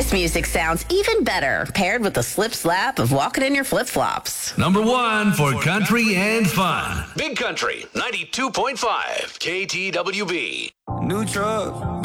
This music sounds even better paired with the slip slap of walking in your flip-flops. Number 1 for country and fun. Big Country 92.5 KTWB. New truck.